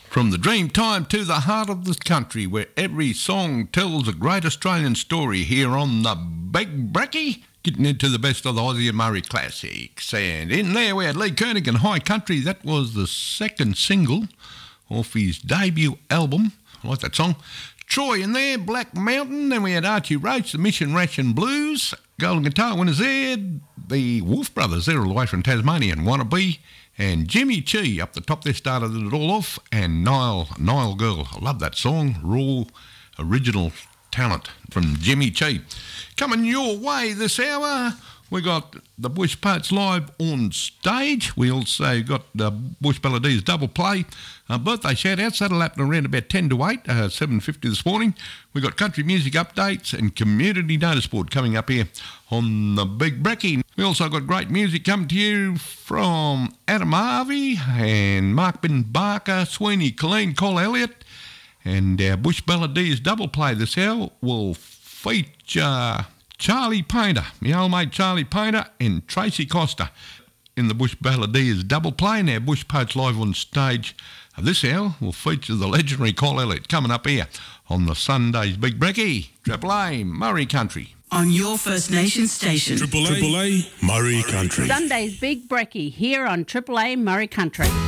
From the dream time to the heart of the country, where every song tells a great Australian story, here on the Big Brekkie, getting into the best of the Aussie and Murray classics. And in there we had Lee Koenig and High Country. That was the second single off his debut album. I like that song. Troy in there, Black Mountain. Then we had Archie Roach, the Mission Ration Blues. Golden Guitar winners there, the Wolf Brothers, they're all the way from Tasmania, and Wannabe. And Jimmy Chi up the top there started it all off. And Nile Girl. I love that song. Raw, original talent from Jimmy Chi. Coming your way this hour, we got the Bush Poets live on stage. We also got the Bush Melodies double play. Birthday shout-outs, that'll happen around about 10 to 8, 7:50 this morning. We got country music updates and community notice board coming up here on the Big Brekkie. We also got great music coming to you from Adam Harvey and Mark Ben Barker, Sweeney Colleen, Cole Elliott. And our Bush Melodies double play this hour will feature Charlie Painter, my old mate Charlie Painter, and Tracy Costa in the Bush Balladeers double play. And our Bush Poets live on stage this hour will feature the legendary Cole Elliott coming up here on the Sunday's Big Brekkie, Triple A Murray Country. On your First Nation station. Triple A Murray Country. Sunday's Big Brekkie here on Triple A Murray Country.